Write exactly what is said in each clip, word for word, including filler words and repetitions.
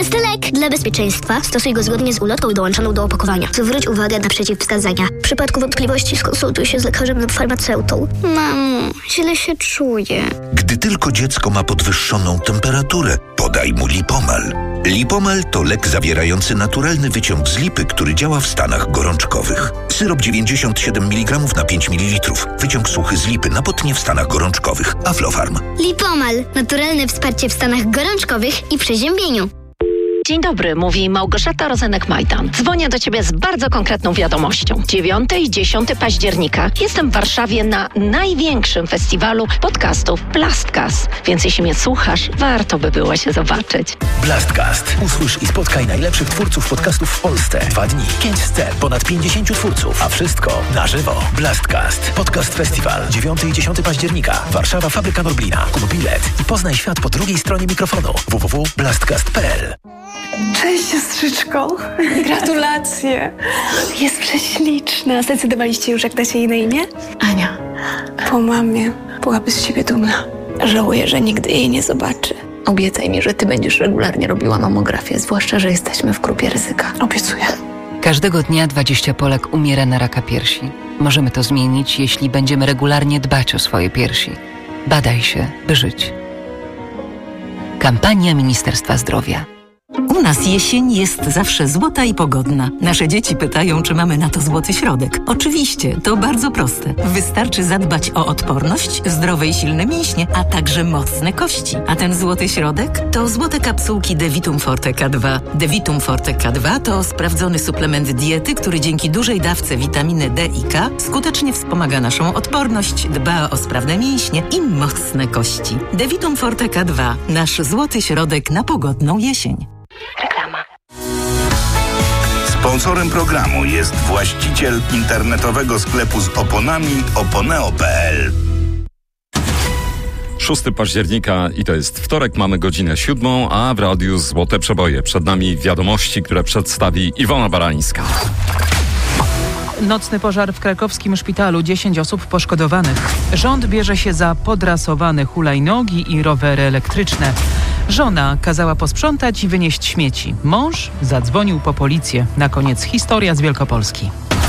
Jest to lek. Dla bezpieczeństwa stosuj go zgodnie z ulotką dołączoną do opakowania. Zwróć uwagę na przeciwwskazania. W przypadku wątpliwości skonsultuj się z lekarzem lub farmaceutą. Mamo, źle się czuję. Gdy tylko dziecko ma podwyższoną temperaturę, podaj mu Lipomal. Lipomal to lek zawierający naturalny wyciąg z lipy, który działa w stanach gorączkowych. Syrop dziewięćdziesiąt siedem miligramów na pięć mililitrów. Wyciąg suchy z lipy na potnie w stanach gorączkowych. Aflofarm. Lipomal. Naturalne wsparcie w stanach gorączkowych i przeziębieniu. Dzień dobry, mówi Małgorzata Rozenek-Majdan. Dzwonię do Ciebie z bardzo konkretną wiadomością. dziewiątego i dziesiątego października jestem w Warszawie na największym festiwalu podcastów Blastcast. Więc jeśli mnie słuchasz, warto by było się zobaczyć. Blastcast. Usłysz i spotkaj najlepszych twórców podcastów w Polsce. Dwa dni, pięć scen, ponad pięćdziesięciu twórców, a wszystko na żywo. Blastcast. Podcast Festiwal. dziewiątego i dziesiątego października. Warszawa, Fabryka Norblina. Kup bilet i poznaj świat po drugiej stronie mikrofonu. w w w kropka blastcast kropka p l. Cześć, siostrzyczko. Gratulacje. Jest prześliczna. Zdecydowaliście już, jak dacie jej na imię? Ania. Po mamie. Byłaby z siebie dumna. Żałuję, że nigdy jej nie zobaczy. Obiecaj mi, że ty będziesz regularnie robiła mamografię, zwłaszcza, że jesteśmy w grupie ryzyka. Obiecuję. Każdego dnia dwadzieścia Polek umiera na raka piersi. Możemy to zmienić, jeśli będziemy regularnie dbać o swoje piersi. Badaj się, by żyć. Kampania Ministerstwa Zdrowia. U nas jesień jest zawsze złota i pogodna. Nasze dzieci pytają, czy mamy na to złoty środek. Oczywiście, to bardzo proste. Wystarczy zadbać o odporność, zdrowe i silne mięśnie, a także mocne kości. A ten złoty środek to złote kapsułki Devitum Forte K dwa. Devitum Forte K dwa to sprawdzony suplement diety, który dzięki dużej dawce witaminy D i K skutecznie wspomaga naszą odporność, dba o sprawne mięśnie i mocne kości. Devitum Forte K dwa. Nasz złoty środek na pogodną jesień. Reklama. Sponsorem programu jest właściciel internetowego sklepu z oponami oponeo kropka p l. szóstego października i to jest wtorek, mamy godzinę siódmą, a w radiu Złote Przeboje. Przed nami wiadomości, które przedstawi Iwona Barańska. Nocny pożar w krakowskim szpitalu, dziesięć osób poszkodowanych. Rząd bierze się za podrasowane hulajnogi i rowery elektryczne. Żona kazała posprzątać i wynieść śmieci. Mąż zadzwonił po policję. Na koniec historia z Wielkopolski.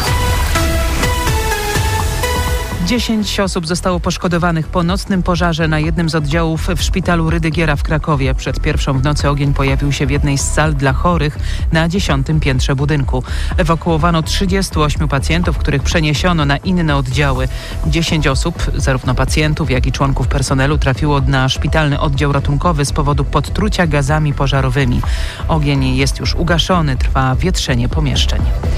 Dziesięć osób zostało poszkodowanych po nocnym pożarze na jednym z oddziałów w szpitalu Rydygiera w Krakowie. Przed pierwszą w nocy ogień pojawił się w jednej z sal dla chorych na dziesiątym piętrze budynku. Ewakuowano trzydziestu ośmiu pacjentów, których przeniesiono na inne oddziały. dziesięć osób, zarówno pacjentów, jak i członków personelu, trafiło na szpitalny oddział ratunkowy z powodu podtrucia gazami pożarowymi. Ogień jest już ugaszony, trwa wietrzenie pomieszczeń.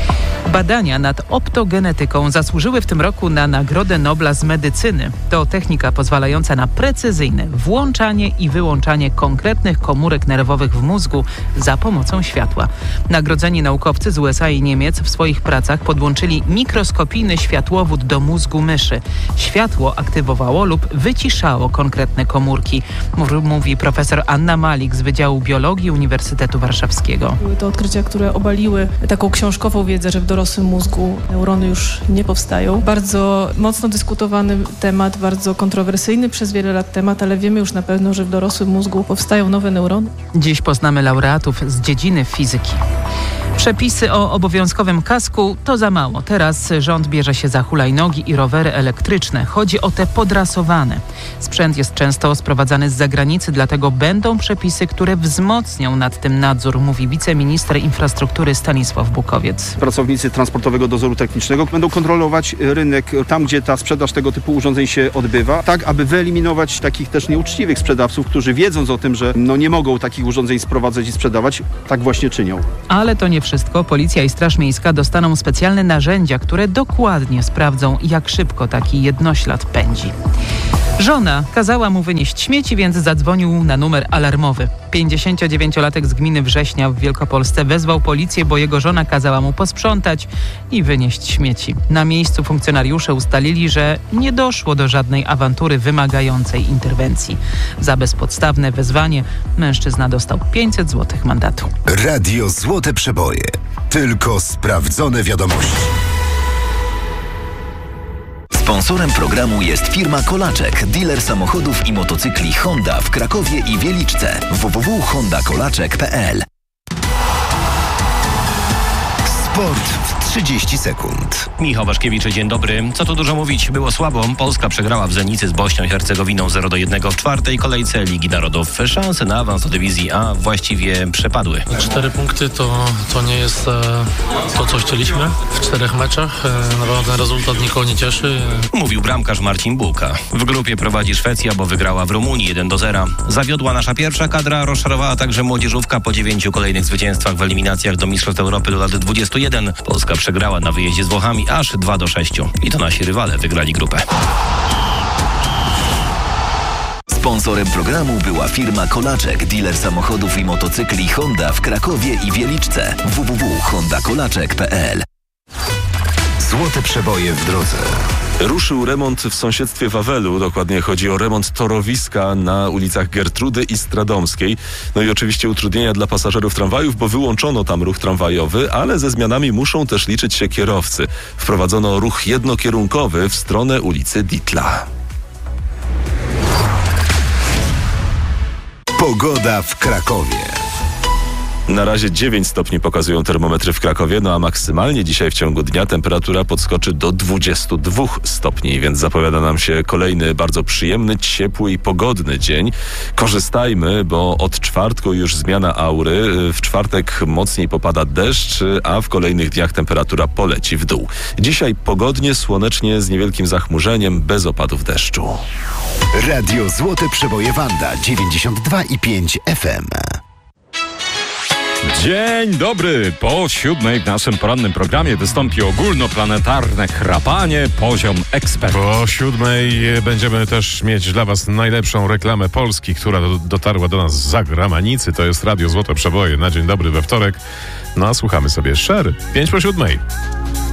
Badania nad optogenetyką zasłużyły w tym roku na Nagrodę Nobla z medycyny. To technika pozwalająca na precyzyjne włączanie i wyłączanie konkretnych komórek nerwowych w mózgu za pomocą światła. Nagrodzeni naukowcy z U S A i Niemiec w swoich pracach podłączyli mikroskopijny światłowód do mózgu myszy. Światło aktywowało lub wyciszało konkretne komórki, mówi profesor Anna Malik z Wydziału Biologii Uniwersytetu Warszawskiego. Były to odkrycia, które obaliły taką książkową wiedzę, że w dorosłym mózgu neurony już nie powstają. Bardzo mocno dyskutowany temat, bardzo kontrowersyjny przez wiele lat temat, ale wiemy już na pewno, że w dorosłym mózgu powstają nowe neurony. Dziś poznamy laureatów z dziedziny fizyki. Przepisy o obowiązkowym kasku to za mało. Teraz rząd bierze się za hulajnogi i rowery elektryczne. Chodzi o te podrasowane. Sprzęt jest często sprowadzany z zagranicy, dlatego będą przepisy, które wzmocnią nad tym nadzór, mówi wiceminister infrastruktury Stanisław Bukowiec. Pracownicy Transportowego Dozoru Technicznego będą kontrolować rynek tam, gdzie ta sprzedaż tego typu urządzeń się odbywa, tak aby wyeliminować takich też nieuczciwych sprzedawców, którzy wiedząc o tym, że no nie mogą takich urządzeń sprowadzać i sprzedawać, tak właśnie czynią. Ale to nie wszystko. Policja i Straż Miejska dostaną specjalne narzędzia, które dokładnie sprawdzą, jak szybko taki jednoślad pędzi. Żona kazała mu wynieść śmieci, więc zadzwonił na numer alarmowy. pięćdziesięciodziewięciolatek z gminy Września w Wielkopolsce wezwał policję, bo jego żona kazała mu posprzątać i wynieść śmieci. Na miejscu funkcjonariusze ustalili, że nie doszło do żadnej awantury wymagającej interwencji. Za bezpodstawne wezwanie mężczyzna dostał pięćset złotych mandatu. Radio Złote Przeboje. Tylko sprawdzone wiadomości. Sponsorem programu jest firma Kolaczek, dealer samochodów i motocykli Honda w Krakowie i Wieliczce. w w w kropka honda kolaczek kropka p l Sport w trzydzieści sekund. Michał Waszkiewicz, dzień dobry. Co tu dużo mówić, było słabo. Polska przegrała w Zenicy z Bośnią i Hercegowiną zero do jednego w czwartej kolejce Ligi Narodów. Szanse na awans do dywizji A właściwie przepadły. Cztery punkty to, to nie jest e, to, co chcieliśmy w czterech meczach. E, na pewno ten rezultat nikogo nie cieszy. Mówił bramkarz Marcin Bułka. W grupie prowadzi Szwecja, bo wygrała w Rumunii jeden do zera. Zawiodła nasza pierwsza kadra, rozczarowała także młodzieżówka po dziewięciu kolejnych zwycięstwach w eliminacjach do Mistrzostw Europy do lat dwudziestu jeden. Polska przegrała na wyjeździe z Włochami aż dwa do sześciu. I to nasi rywale wygrali grupę. Sponsorem programu była firma Kolaczek, dealer samochodów i motocykli Honda w Krakowie i Wieliczce. w w w kropka honda kolaczek kropka p l. Złote przeboje w drodze. Ruszył remont w sąsiedztwie Wawelu, dokładnie chodzi o remont torowiska na ulicach Gertrudy i Stradomskiej. No i oczywiście utrudnienia dla pasażerów tramwajów, bo wyłączono tam ruch tramwajowy, ale ze zmianami muszą też liczyć się kierowcy. Wprowadzono ruch jednokierunkowy w stronę ulicy Ditla. Pogoda w Krakowie. Na razie dziewięć stopni pokazują termometry w Krakowie, no a maksymalnie dzisiaj w ciągu dnia temperatura podskoczy do dwudziestu dwóch stopni, więc zapowiada nam się kolejny bardzo przyjemny, ciepły i pogodny dzień. Korzystajmy, bo od czwartku już zmiana aury. W czwartek mocniej popada deszcz, a w kolejnych dniach temperatura poleci w dół. Dzisiaj pogodnie, słonecznie, z niewielkim zachmurzeniem, bez opadów deszczu. Radio Złote Przeboje Wanda dziewięćdziesiąt dwa i pięć F M. Dzień dobry! Po siódmej w naszym porannym programie wystąpi ogólnoplanetarne chrapanie Poziom Ekspert. Po siódmej będziemy też mieć dla Was najlepszą reklamę Polski, która do, dotarła do nas z zagranicy. To jest Radio Złote Przeboje na dzień dobry we wtorek. No a słuchamy sobie Sher. Pięć po siódmej.